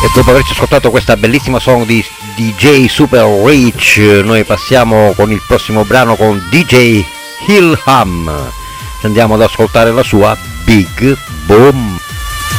E dopo averci ascoltato questa bellissima song di DJ Super Rich, noi passiamo con il prossimo brano con DJ Ilham. Ci andiamo ad ascoltare la sua Big Boom.